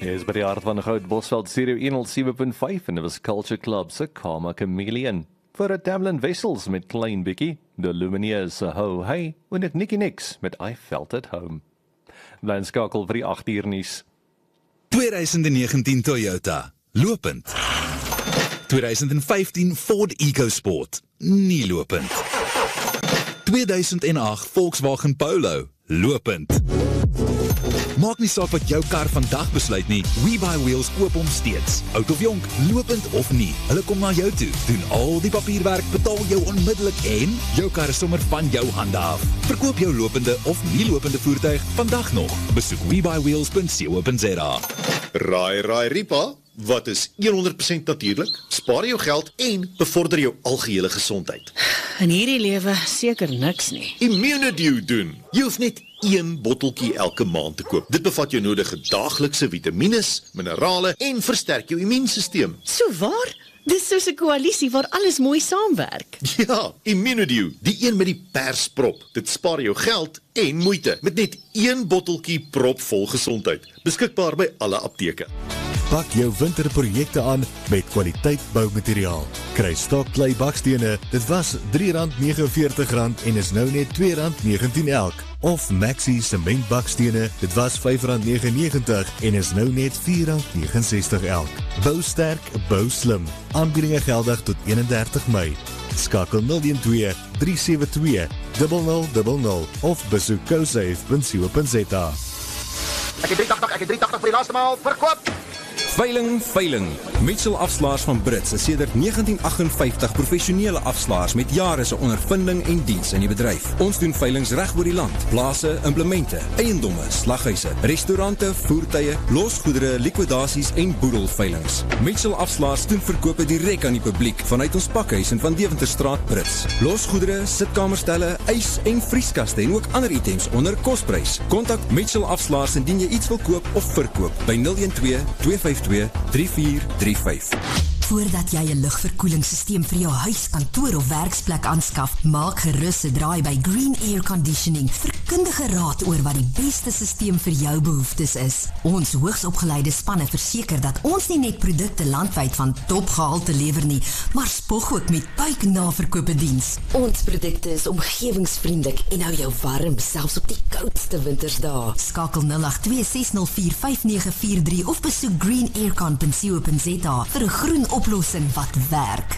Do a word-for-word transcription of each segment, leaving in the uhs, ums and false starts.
Jy is by die hart van Goud Bosveld Stereo honderd sewe punt vyf en dit was Culture Club se Karma Chameleon. Vir 'n Tamlin Wessels met Klein Bikkie, de Lumineers se Ho Hey en dit Nicky Nix met I Felt at Home. Bly skakel vir die agt uur nuus. twintig negentien Toyota, lopend. twintig vyftien Ford EcoSport, nie lopend. tweeduisend agt Volkswagen Polo, lopend. Maak nie saak wat jou kar vandag besluit nie, WeBuyWheels koop hom steeds. Oud of jonk, lopend of nie, hulle kom na jou toe, doen al die papierwerk, betaal jou onmiddellik en jou kar is sommer van jou hande af. Verkoop jou lopende of nie lopende voertuig vandag nog. Besoek we buy wheels punt co punt za. Raai, raai, Ripa, wat is honderd persent natuurlik, spaar jou geld en bevorder jou algehele gesondheid. In hierdie lewe seker niks nie. Immunedew doen. Jy hoef net een botteltjie elke maand te koop. Dit bevat jou nodige daaglikse vitamines, minerale en versterk jou immuunstelsel. So waar? Dis soos 'n koalisie waar alles mooi saamwerk. Ja, Immunedew, die een met die persprop. Dit spaar jou geld en moeite met net een botteltjie propvol gesondheid. Beskikbaar by alle apteke. Pak jou winterprojekte aan met kwaliteit boumateriaal. Kry stokklei bakstene, dit was drie rand negenveertig en is nou net twee rand negentien elk. Of Maxi sement bakstene, dit was vyf rand negenennegentig en is nou net vier rand negenensestig elk. Bou sterk, bou slim. Aanbiedinge geldig tot eenendertig Mei. Skakel nul een twee, drie sewe twee, nul nul nul nul of besoek cosafe punt co punt za. Ek het drie agt agt, ek het drie agt agt vir die laaste maal, verkoop! Veiling, veiling. Mitchell Afslaers van Brits is sedert negentien agt vyftig professionele afslaers met jare se ondervinding en diens in die bedryf. Ons doen veilings reg oor die land. Plase, implemente, eiendomme, slaghuise, restaurante, voertuie, losgoedere, likwidasies en boedelveilings. Mitchell Afslaers doen verkope direk aan die publiek vanuit ons pakhuis in Van Deventerstraat Brits. Losgoedere, sitkamerstelle, ys en vrieskaste en ook ander items onder kosprys. Kontak Mitchell Afslaers indien jy iets wil koop of verkoop by nul een twee, twee vyf twee, drie vier drie vyf. Voordat jy 'n lugverkoelingssysteem vir jou huis, kantoor of werksplek aanskaf, maak gerus 'n draai by Green Air Conditioning vir kundige raad oor wat die beste systeem vir jou behoeftes is. Ons hoogsopgeleide spanne verseker dat ons nie net produkte landwyd van topgehalte lewer nie, maar spog ook met buiknaverkope diens. Ons produkte is omgewingsvriendelik en hou jou warm selfs op die koudste wintersdae. Skakel nul agt twee, ses nul vier, vyf nege vier drie of besoek green air con punt co punt za vir 'n groen oplossing wat werk.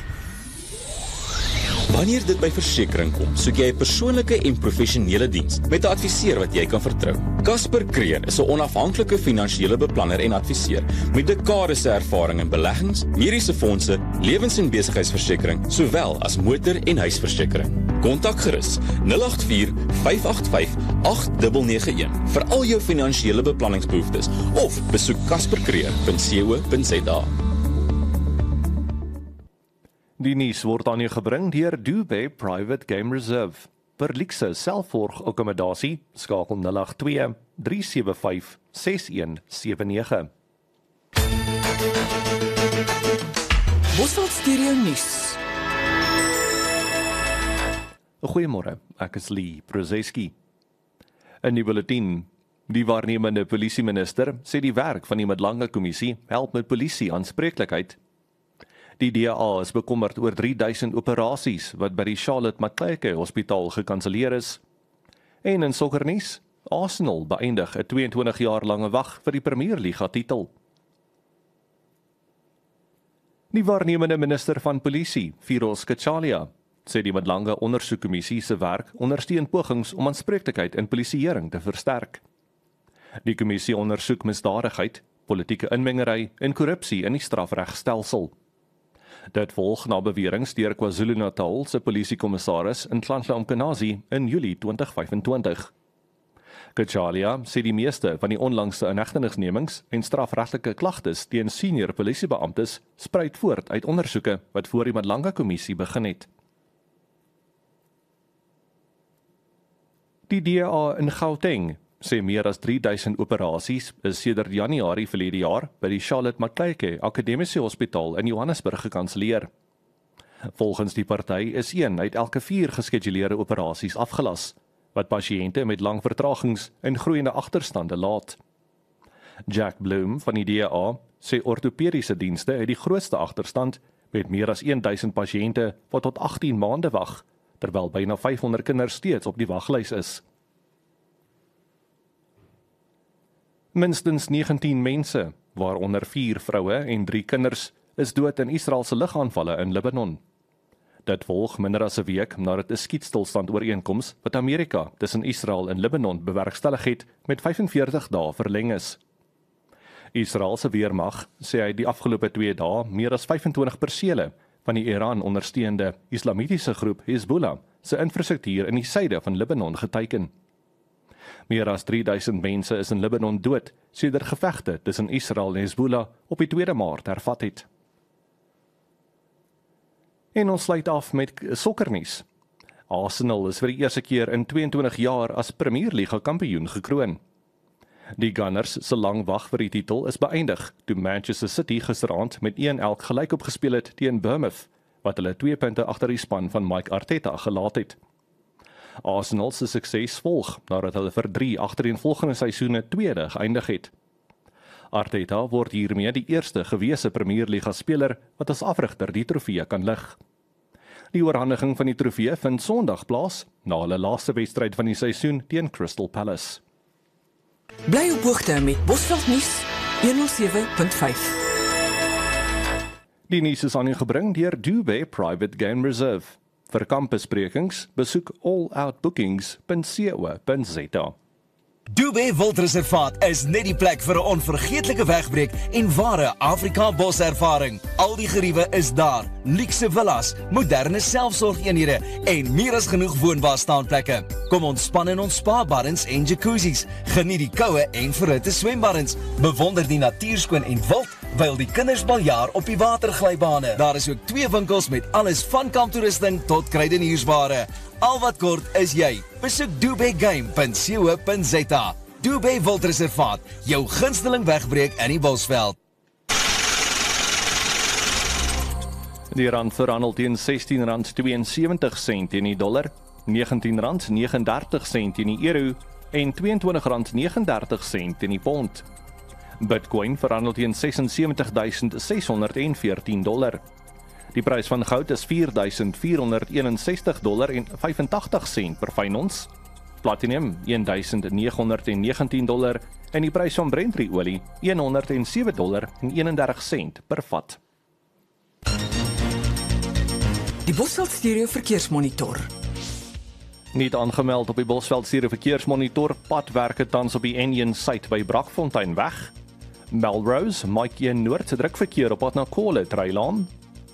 Wanneer dit by versekering kom, soek jy 'n persoonlike en professionele diens met 'n adviseur wat jy kan vertrou. Casper Kreer is 'n onafhanklike finansiële beplanner en adviseur met dekades se ervaring in beleggings, mediese fondse, lewens- en besigheidsversekering, sowel as motor- en huisversekering. Kontak gerus nul agt vier, vyf agt vyf, agt nege nege een vir al jou finansiële beplanningsbehoeftes of besoek casper kreer punt co punt za. Die nuus word aan jou gebring deur Dubai Private Game Reserve. Per luukse selfvolg-akkommodasie skakel nul agt twee, drie sewe vyf, ses een sewe nege. Bosveld Stereo nuus. Goeiemôre, ek is Lee Prozeski. In die bulletin, die waarnemende polisieminister sê die werk van die Madlanga Kommissie help met polisie aanspreeklikheid. Die D A is bekommerd oor drie duisend operasies wat by die Charlotte Macleay Hospitaal gekanselleer is. En in sokkernuus, Arsenal beëindig 'n tweeëntwintig jaar lange wag vir die Premier Liga titel. Die waarnemende minister van polisie, Firoz Kachalia, sê die Madlanga ondersoekkommissie se werk ondersteun pogings om aanspreeklikheid in polisieering te versterk. Die kommissie ondersoek misdadigheid, politieke inmengery en korrupsie in die strafregstelsel. Dit volg na beweringe deur KwaZulu-Natal se polisiekommissaris Nhlanhla Mkhwanazi in Julie twintig vyf en twintig. Kachalia sê die meeste van die onlangse inhegtenisnemings en strafregtelike klagtes teen senior polisiebeamptes spruit voort uit ondersoeke wat voor die Madlanga Kommissie begin het. Die D A in Gauteng sê meer as drie duisend operasies is sedert Januarie verlede jaar by die Charlotte Macleay Akademiese Hospitaal in Johannesburg gekanselleer. Volgens die party is een uit elke vier geskeduleerde operasies afgelas, wat pasiënte met lang vertragings en groeiende agterstande laat. Jack Bloom van die D A sê ortopediese dienste het die grootste agterstand met meer as duisend pasiënte wat tot agttien maande wag, terwyl byna vyfhonderd kinders steeds op die waglys is. Minstens negentien mense, waaronder vier vroue en drie kinders, is dood in Israelse lugaanvalle in Libanon. Dit volg minder as 'n week nadat 'n skietstilstand ooreenkoms wat Amerika tussen Israel en Libanon bewerkstellig het met vyfenveertig dae verleng is. Israel se weermag sê hy die afgelope twee dae meer as vyfentwintig persele van die Iran ondersteunde islamitiese groep Hezbollah se infrastruktuur in die suide van Libanon geteiken. Meer as drie duisend mense is in Libanon dood sedert gevegte tussen Israel en Hezbollah op die tweede Maart hervat het. En ons sluit af met sokkernuus. Arsenal is vir die eerste keer in tweeëntwintig jaar as Premier Liga kampioen gekroon. Die Gunners se lang wag vir die titel is beëindig toe Manchester City gisteraand met een elk gelyk opgespeel het teen Bournemouth, wat hulle twee punte agter die span van Mike Arteta gelaat het. Arsenal se sukses volg nadat hulle vir drie agtereenvolgende seisoene tweede geëindig het. Arteta word hiermee die eerste gewese Premier Liga speler wat as afrigter die trofee kan lig. Die oorhandiging van die trofee vind Sondag plaas na hulle laaste wedstryd van die seisoen teen Crystal Palace. Bly op hoogte met Bosveld Nuus honderd sewe punt vyf. Die nuus is aan u gebring deur Dubé Private Game Reserve. Vir kampbesprekings besoek all out bookings punt co punt za. Dubé Wildreservaat is net die plek vir 'n onvergeetlike wegbreek en ware Afrika boservaring. Al die geriewe is daar, luukse villas, moderne selfsorgeenhede en meer as genoeg woonbare staanplekke. Kom ontspan in ons spa-baddens en jacuzzis, geniet die koue en verhitte swembaddens, bewonder die natuurskoon en wild, wyl die kinders baljaar op die waterglybane. Daar is ook twee winkels met alles van kamptoerusting tot kruideniersware. Al wat kort is jy. Besoek dubé game punt co punt za. Dubé Wildreservaat, jou gunsteling wegbreek in die Bosveld. Die rand verhandel teen sestien rand tweeënsewentig sent teen die dollar, negentien rand neges en dertig sent teen die euro en tweeëntwintig rand neges en dertig sent teen die pond. Bitcoin verhandel teen ses en sewentig duisend ses honderd en veertien dollar. Die prys van goud is vier duisend vier honderd eenensestig dollar en vyfentagtig sent per fyn ons. Platinum een duisend nege honderd negentien dollar en die prys van Brent-olie honderd sewe dollar en eenendertig sent per vat. Die Bosveld Stereo Verkeersmonitor. Niet aangemeld op die Bosveld Stereo Verkeersmonitor, padwerke tans op die N een Suid by Brakfontein weg. Melrose, Mike een Noord drukverkeer op pad na Kole Treilaan.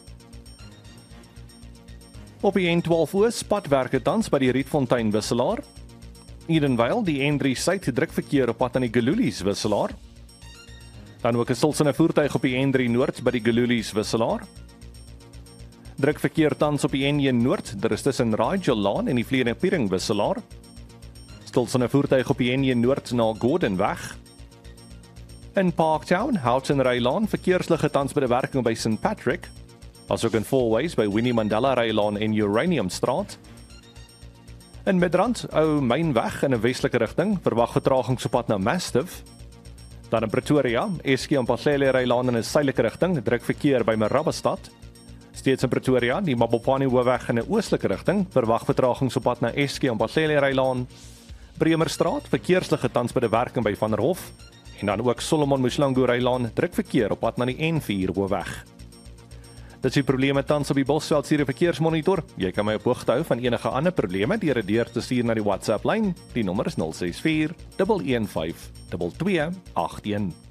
Op die N twaalf Oos, padwerke tans by die Rietfontein wisselaar. Edenvale, die N drie Suid drukverkeer op pad aan die Gelulies wisselaar. Dan ook 'n stilsende voertuig op die N drie Noord by die Gelulies wisselaar. Drukverkeer tans op die N een Noord, daar is tussen Rigel Laan en die Vleene-Piering wisselaar. Stilsende voertuig op die N een Noord na Gordon weg. In Parktown, Houghton Rylaan, verkeersligte tans by die werking by Saint Patrick. Asook in Fourways by Winnie Mandela Rylaan en Uranium Straat. In Midrand, Ou Mynweg in 'n westelike rigting, verwag vertragings op pad na Mastiff. Dan in Pretoria, S K Mphahlele Rylaan in 'n suidelike rigting, druk verkeer by Marabastad. Steeds in Pretoria, die Mabopane Hoofweg in 'n oostelike rigting, verwag vertragings op pad na S K Mphahlele Rylaan. Bremerstraat, verkeersligte tans by die werking by Van der Hof. En dan ook Solomon Mshlangu Rylaan, druk verkeer op pad na die N vier Hoofweg. Dit is die probleme tans op die Bosveld Stereo Verkeersmonitor. Jy kan my op hoogte hou van enige ander probleme deur 'n deur te stuur na die WhatsApp lyn. Die nommer is nul ses vier, een een vyf, twee twee agt een.